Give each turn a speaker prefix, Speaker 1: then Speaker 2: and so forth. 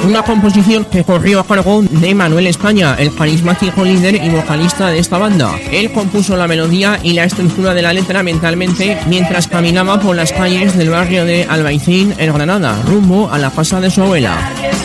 Speaker 1: una composición que corrió a cargo de Manuel España, el carismático líder y vocalista de esta banda. Él compuso la melodía y la estructura de la letra mentalmente mientras caminaba por las calles del barrio de Albaicín, en Granada, rumbo a la casa de su abuela.